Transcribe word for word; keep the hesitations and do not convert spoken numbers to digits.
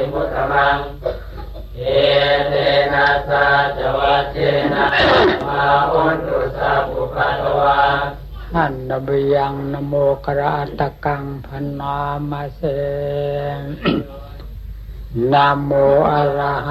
มุตตมังเอเตนะสาจวัชเชนะมาอุนตุสัพพุภะวาอันนบยังนโมกราตกังพนามเสนะโมอะระหะ